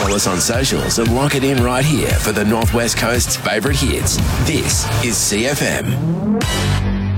Follow us on socials and lock it in right here for the Northwest Coast's favourite hits. This is CFM.